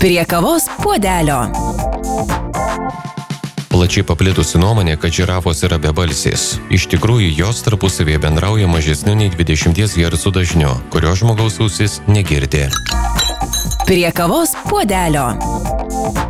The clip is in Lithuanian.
Prie kavos puodelio. Plačiai paplitusi nuomonė, kad žirafos yra bebalsės. Iš tikrųjų, jos tarpusavėje bendrauja mažesniu nei 20 Hz dažniu, kurio žmogaus ausis negirdi. Prie kavos puodelio.